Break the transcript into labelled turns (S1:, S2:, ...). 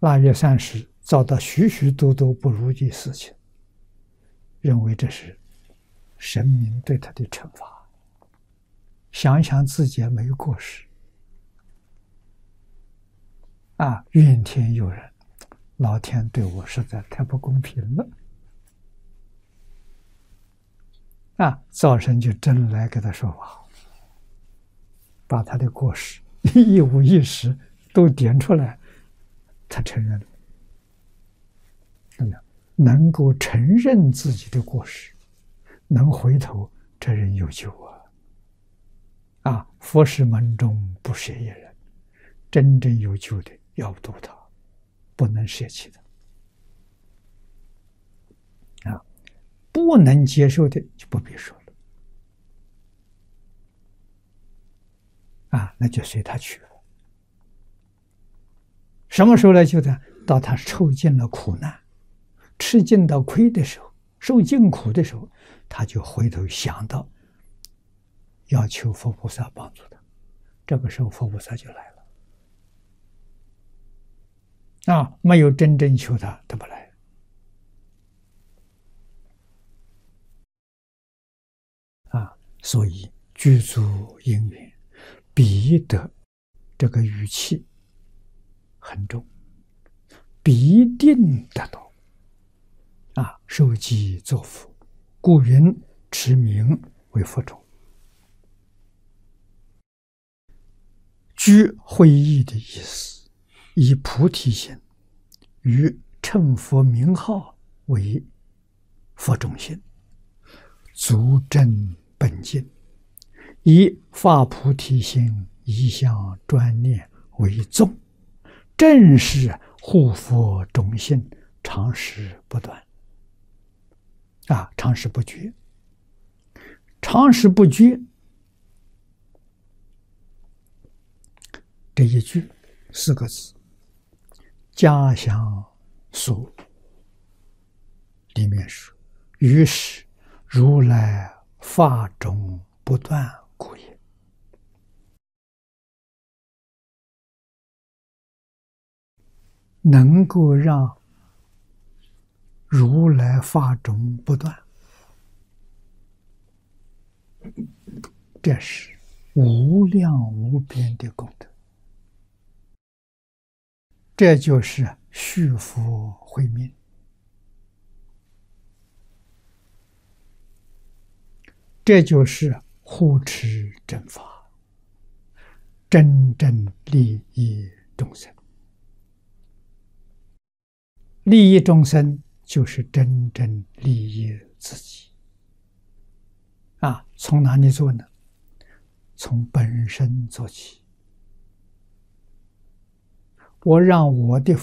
S1: 腊月30遭到许许多多不如意事情，认为这是神明对他的惩罚。想想自己也没有过失，怨天尤人，老天对我实在太不公平了。灶神就真来给他说法，把他的过失一五一十都点出来，他承认了。能够承认自己的过失，能回头，这人有救佛事门中不舍一人，真正有救的要度他，不能舍弃的。不能接受的就不必说了，那就随他去了。什么时候来救他？到他受尽了苦难，吃尽了亏的时候，受尽苦的时候，他就回头想到要求佛菩萨帮助他，这个时候佛菩萨就来了。没有真正求他，他不来。所以具足因缘，必得这个语气很重，必定得到。受记作福，故云持名为佛种。具会意的意思，以菩提心与称佛名号为佛种心，足证本净，以发菩提心一向专念为重，正是护佛种性，常时不断。常时不绝，常时不绝，这一句4个字，家乡书里面说：“于是如来法种不断故也。”能够让如来法种不断，这是无量无边的功德。这就是续福慧命，这就是护持正法，真正利益众生。利益众生就是真正利益自己。从哪里做呢？从本身做起。我让我的